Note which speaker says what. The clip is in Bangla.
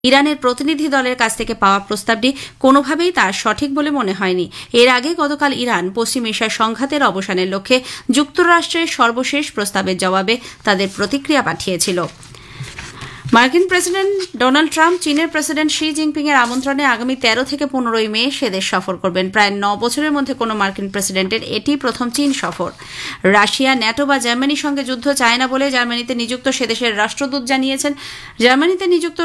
Speaker 1: ইরানের প্রতিনিধি দলের কাছ থেকে পাওয়া প্রস্তাবটি কোনোভাবেই তার সঠিক বলে মনে হয়নি। এর আগে গতকাল ইরান পশ্চিম এশিয়ার সংঘাতের অবসানের লক্ষ্যে যুক্তরাষ্ট্রের সর্বশেষ প্রস্তাবের জবাবে তাদের প্রতিক্রিয়া পাঠিয়েছিল। মার্কিন প্রেসিডেন্ট ডোনাল্ড ট্রাম্প চীনের প্রেসিডেন্ট শি জিনপিং এর আমন্ত্রণে আগামী 13 থেকে 15 মে সে দেশ সফর করবেন। প্রায় 9 বছরের মধ্যে কোনো মার্কিন প্রেসিডেন্টের এটি প্রথম চীন সফর। রাশিয়া, ন্যাটো বা জার্মানির সঙ্গে যুদ্ধ চায় না বলে জার্মানিতে নিযুক্ত সে দেশের রাষ্ট্রদূত জানিয়েছেন, জার্মানিতে নিযুক্ত